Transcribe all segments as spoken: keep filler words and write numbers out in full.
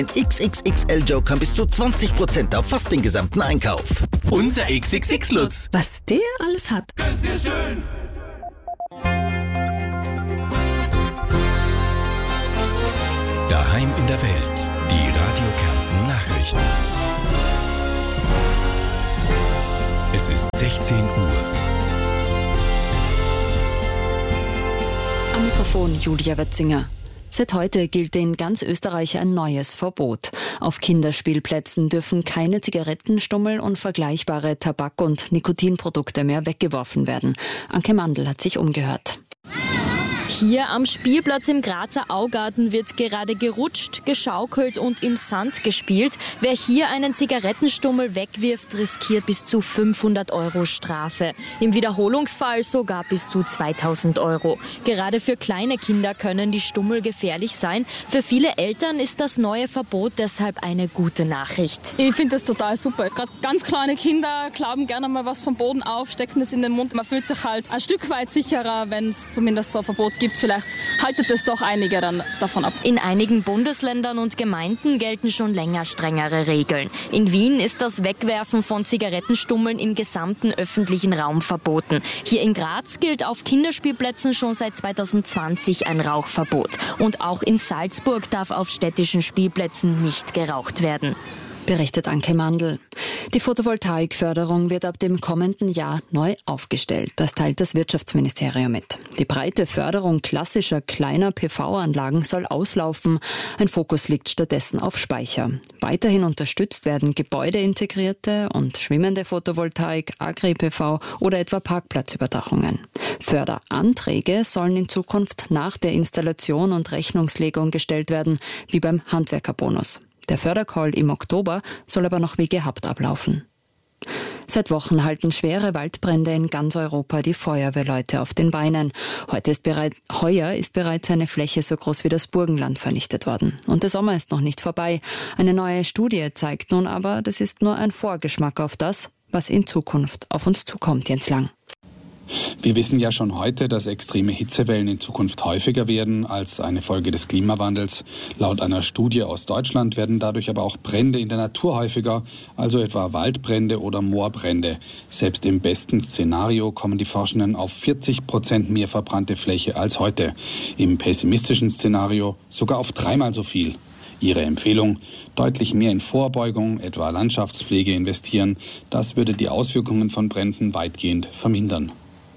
Ein X X X L-Joker bis zu zwanzig Prozent auf fast den gesamten Einkauf. Unser X X X-Lutz. Was der alles hat. Ganz sehr schön. Daheim in der Welt. Die Radio Kärnten Nachrichten. Es ist sechzehn Uhr. Am Mikrofon Julia Wetzinger. Seit heute gilt in ganz Österreich ein neues Verbot. Auf Kinderspielplätzen dürfen keine Zigarettenstummel und vergleichbare Tabak- und Nikotinprodukte mehr weggeworfen werden. Anke Mandl hat sich umgehört. Hier am Spielplatz im Grazer Augarten wird gerade gerutscht, geschaukelt und im Sand gespielt. Wer hier einen Zigarettenstummel wegwirft, riskiert bis zu fünfhundert Euro Strafe. Im Wiederholungsfall sogar bis zu zweitausend Euro. Gerade für kleine Kinder können die Stummel gefährlich sein. Für viele Eltern ist das neue Verbot deshalb eine gute Nachricht. Ich finde das total super. Gerade ganz kleine Kinder glauben gerne mal was vom Boden auf, stecken es in den Mund. Man fühlt sich halt ein Stück weit sicherer, wenn es zumindest so ein Verbot gibt. Vielleicht haltet es doch einige dann davon ab. In einigen Bundesländern und Gemeinden gelten schon länger strengere Regeln. In Wien ist das Wegwerfen von Zigarettenstummeln im gesamten öffentlichen Raum verboten. Hier in Graz gilt auf Kinderspielplätzen schon seit zweitausendzwanzig ein Rauchverbot. Und auch in Salzburg darf auf städtischen Spielplätzen nicht geraucht werden. Berichtet Anke Mandl. Die Photovoltaikförderung wird ab dem kommenden Jahr neu aufgestellt. Das teilt das Wirtschaftsministerium mit. Die breite Förderung klassischer kleiner P V-Anlagen soll auslaufen. Ein Fokus liegt stattdessen auf Speicher. Weiterhin unterstützt werden gebäudeintegrierte und schwimmende Photovoltaik, Agri-P V oder etwa Parkplatzüberdachungen. Förderanträge sollen in Zukunft nach der Installation und Rechnungslegung gestellt werden, wie beim Handwerkerbonus. Der Fördercall im Oktober soll aber noch wie gehabt ablaufen. Seit Wochen halten schwere Waldbrände in ganz Europa die Feuerwehrleute auf den Beinen. Heute ist bereit, heuer ist bereits eine Fläche so groß wie das Burgenland vernichtet worden. Und der Sommer ist noch nicht vorbei. Eine neue Studie zeigt nun aber, das ist nur ein Vorgeschmack auf das, was in Zukunft auf uns zukommt. Jens Lang. Wir wissen ja schon heute, dass extreme Hitzewellen in Zukunft häufiger werden als eine Folge des Klimawandels. Laut einer Studie aus Deutschland werden dadurch aber auch Brände in der Natur häufiger, also etwa Waldbrände oder Moorbrände. Selbst im besten Szenario kommen die Forschenden auf vierzig Prozent mehr verbrannte Fläche als heute. Im pessimistischen Szenario sogar auf dreimal so viel. Ihre Empfehlung: deutlich mehr in Vorbeugung, etwa Landschaftspflege investieren. Das würde die Auswirkungen von Bränden weitgehend vermindern.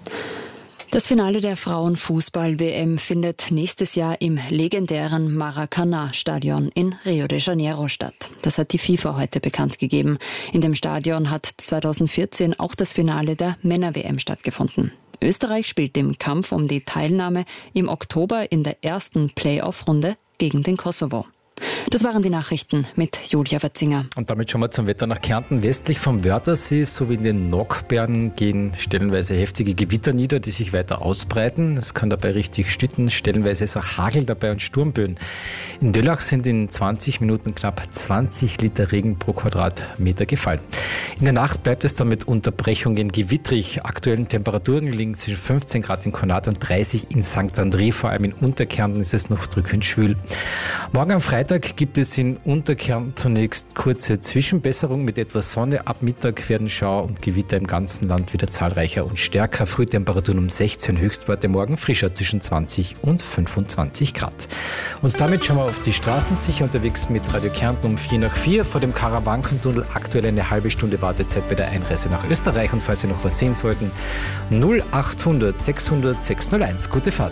Das Finale der Frauenfußball-W M findet nächstes Jahr im legendären Maracanã-Stadion in Rio de Janeiro statt. Das hat die FIFA heute bekannt gegeben. In dem Stadion hat zweitausendvierzehn auch das Finale der Männer-W M stattgefunden. Österreich spielt im Kampf um die Teilnahme im Oktober in der ersten Playoff-Runde gegen den Kosovo. Das waren die Nachrichten mit Julia Wetzinger. Und damit schauen wir zum Wetter nach Kärnten. Westlich vom Wörthersee sowie in den Nockbergen gehen stellenweise heftige Gewitter nieder, die sich weiter ausbreiten. Es kann dabei richtig stütten, stellenweise ist auch Hagel dabei und Sturmböen. In Döllach sind in zwanzig Minuten knapp zwanzig Liter Regen pro Quadratmeter gefallen. In der Nacht bleibt es dann mit Unterbrechungen gewittrig. Aktuellen Temperaturen liegen zwischen fünfzehn Grad in Konrad und dreißig in Sankt André. Vor allem in Unterkärnten ist es noch drückend schwül. Morgen am Freitag gibt es in Unterkärnten zunächst kurze Zwischenbesserung mit etwas Sonne. Ab Mittag werden Schauer und Gewitter im ganzen Land wieder zahlreicher und stärker. Frühtemperaturen um sechzehn, Höchstwerte morgen frischer zwischen zwanzig und fünfundzwanzig Grad. Und damit schauen wir auf die Straßen, sicher unterwegs mit Radio Kärnten um vier nach vier. Vor dem Karawankentunnel aktuell eine halbe Stunde Wartezeit bei der Einreise nach Österreich. Und falls Sie noch was sehen sollten, null achthundert sechshundert sechshunderteins. Gute Fahrt.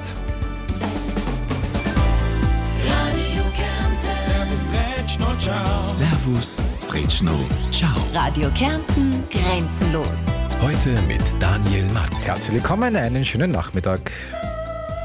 Servus, Sretschno, ciao. Radio Kärnten, grenzenlos. Heute mit Daniel Matt. Herzlich willkommen, einen schönen Nachmittag.